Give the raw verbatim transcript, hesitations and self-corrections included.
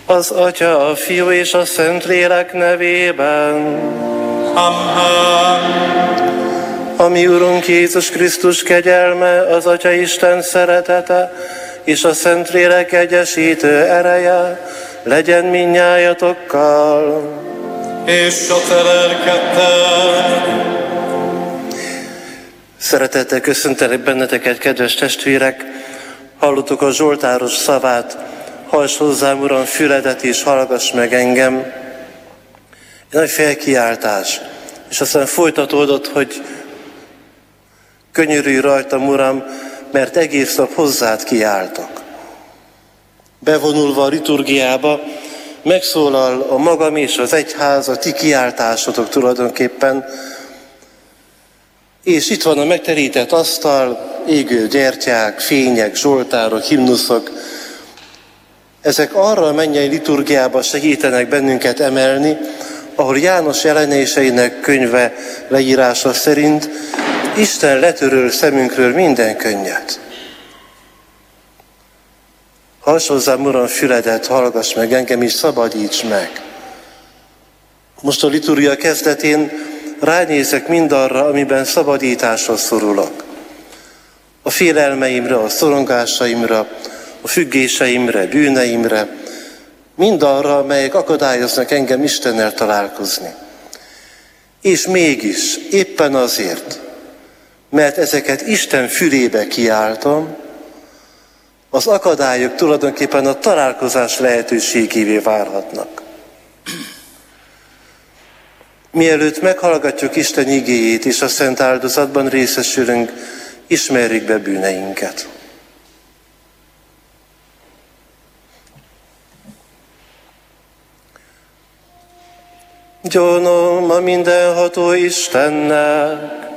Az Atya, a Fiú és a Szentlélek nevében. Amen. A mi Urunk Jézus Krisztus kegyelme, az Atya Isten szeretete és a Szentlélek egyesítő ereje legyen mindnyájatokkal. És a te lelkeddel. Szeretettel köszöntelek benneteket, kedves testvérek! Hallottuk a zsoltáros szavát, hallgass hozzám, Uram, füledet, és hallgass meg engem. Egy nagy felkiáltás, és aztán folytatódott, hogy könyörülj rajtam, Uram, mert egész nap hozzád kiáltok. Bevonulva a liturgiába, megszólal a magam és az egyház, a ti kiáltásotok tulajdonképpen, és itt van a megterített asztal, égő gyertyák, fények, zsoltárok, himnuszok. Ezek arra a mennyei liturgiába segítenek bennünket emelni, ahol János jelenéseinek könyve leírása szerint Isten letöröl szemünkről minden könnyet. Hallgass hozzám, Uram, füledet, hallgass meg engem, és szabadíts meg. Most a liturgia kezdetén ránézek mindarra, amiben szabadításra szorulok. A félelmeimre, a szorongásaimra, a függéseimre, bűneimre, mindarra, amelyek akadályoznak engem Istennel találkozni. És mégis, éppen azért, mert ezeket Isten fülébe kiáltom, az akadályok tulajdonképpen a találkozás lehetőségévé válhatnak. Mielőtt meghallgatjuk Isten igéjét és a szent áldozatban részesülünk, ismerjük be bűneinket. Gyónom a mindenható Istennek,